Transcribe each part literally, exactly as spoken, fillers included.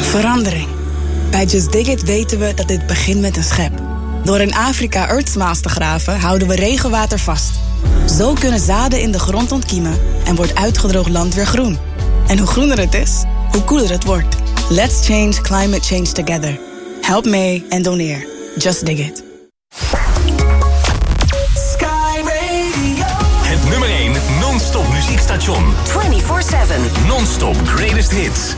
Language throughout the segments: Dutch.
Verandering. Bij Just Dig It weten we dat dit begint met een schep. Door in Afrika Earthsmaals te graven houden we regenwater vast. Zo kunnen zaden in de grond ontkiemen en wordt uitgedroogd land weer groen. En hoe groener het is, hoe koeler het wordt. Let's change climate change together. Help mee en doneer. Just Dig It. Sky Radio. Het nummer één non-stop muziekstation. vierentwintig zeven. Non-stop greatest hits.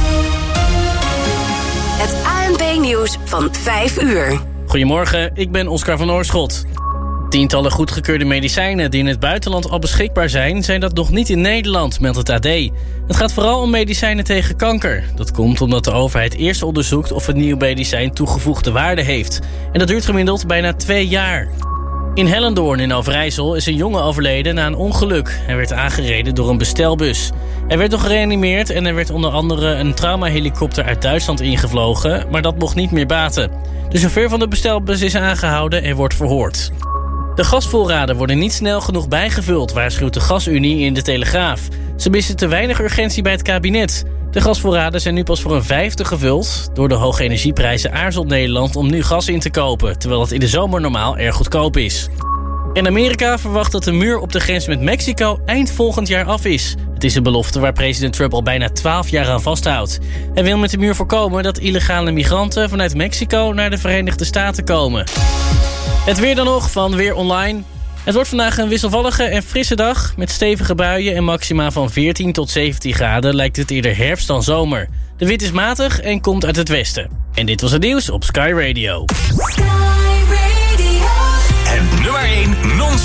Het A N P-nieuws van vijf uur. Goedemorgen, ik ben Oscar van Oorschot. Tientallen goedgekeurde medicijnen die in het buitenland al beschikbaar zijn, zijn dat nog niet in Nederland, meldt het A D. Het gaat vooral om medicijnen tegen kanker. Dat komt omdat de overheid eerst onderzoekt of een nieuw medicijn toegevoegde waarde heeft. En dat duurt gemiddeld bijna twee jaar. In Hellendoorn in Overijssel is een jongen overleden na een ongeluk. Hij werd aangereden door een bestelbus. Hij werd nog gereanimeerd en er werd onder andere een traumahelikopter uit Duitsland ingevlogen, maar dat mocht niet meer baten. De chauffeur van de bestelbus is aangehouden en wordt verhoord. De gasvoorraden worden niet snel genoeg bijgevuld, waarschuwt de Gasunie in de Telegraaf. Ze missen te weinig urgentie bij het kabinet. De gasvoorraden zijn nu pas voor een vijfde gevuld. Door de hoge energieprijzen aarzelt Nederland om nu gas in te kopen, terwijl het in de zomer normaal erg goedkoop is. En Amerika verwacht dat de muur op de grens met Mexico eind volgend jaar af is. Het is een belofte waar president Trump al bijna twaalf jaar aan vasthoudt. Hij wil met de muur voorkomen dat illegale migranten vanuit Mexico naar de Verenigde Staten komen. Het weer dan nog van Weer Online. Het wordt vandaag een wisselvallige en frisse dag. Met stevige buien en maxima van veertien tot zeventien graden lijkt het eerder herfst dan zomer. De wind is matig en komt uit het westen. En dit was het nieuws op Sky Radio. Sky Radio. Het nummer één non